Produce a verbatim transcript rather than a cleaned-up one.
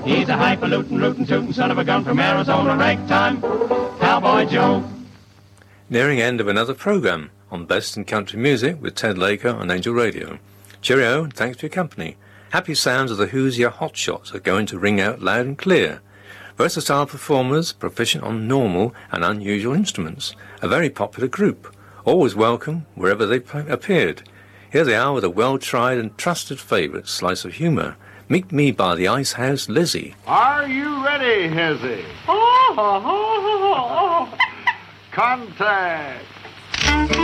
He's a highfalutin, rootin' tootin' son of a gun from Arizona, ragtime Cowboy Joe. Nearing end of another programme on Best in Country Music with Ted Laker on Angel Radio. Cheerio, and thanks for your company. Happy sounds of the Hoosier Hot Shots are going to ring out loud and clear. Versatile performers, proficient on normal and unusual instruments. A very popular group. Always welcome wherever they appeared. Here they are with a well-tried and trusted favourite slice of humour. Meet me by the Ice House, Lizzie. Are you ready, Hezzy? Contact!